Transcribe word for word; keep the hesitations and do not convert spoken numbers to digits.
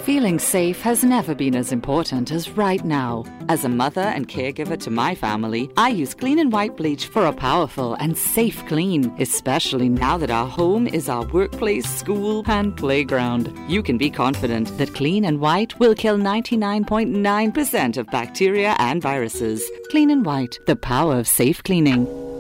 Feeling safe has never been as important as right now. As a mother and caregiver to my family, I use Clean and White bleach for a powerful and safe clean, especially now that our home is our workplace, school, and playground. You can be confident that Clean and White will kill ninety-nine point nine percent of bacteria and viruses. Clean and White, the power of safe cleaning.